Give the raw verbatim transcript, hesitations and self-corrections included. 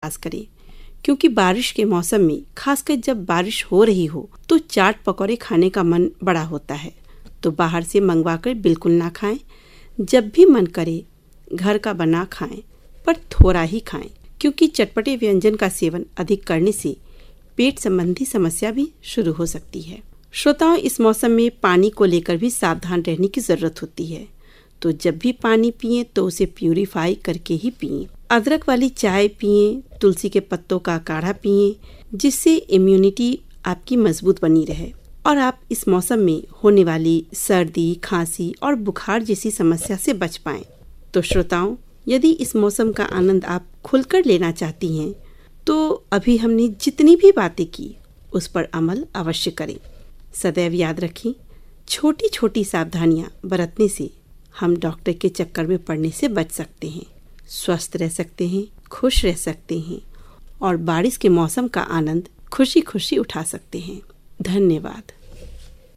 प्रयास करें, क्योंकि बारिश के मौसम में खासकर जब बारिश हो रही हो तो चाट पकौड़े खाने का मन बड़ा होता है। तो बाहर से मंगवाकर बिल्कुल ना खाएं। जब भी मन करे घर का बना खाएं, पर थोड़ा ही खाएं, क्योंकि चटपटे व्यंजन का सेवन अधिक करने से पेट संबंधी समस्या भी शुरू हो सकती है। श्रोताओं, इस मौसम में पानी को लेकर भी सावधान रहने की जरूरत होती है। तो जब भी पानी पिएं तो उसे प्यूरिफाई करके ही पिएं। अदरक वाली चाय पिएं, तुलसी के पत्तों का काढ़ा पिएं, जिससे इम्यूनिटी आपकी मजबूत बनी रहे और आप इस मौसम में होने वाली सर्दी, खांसी और बुखार जैसी समस्या से बच पाएं। तो श्रोताओं, यदि इस मौसम का आनंद आप खुलकर लेना चाहती हैं तो अभी हमने जितनी भी बातें की उस पर अमल अवश्य करें। सदैव याद रखें, छोटी छोटी सावधानियां बरतने से हम डॉक्टर के चक्कर में पड़ने से बच सकते हैं, स्वस्थ रह सकते हैं, खुश रह सकते हैं और बारिश के मौसम का आनंद खुशी खुशी उठा सकते हैं। धन्यवाद।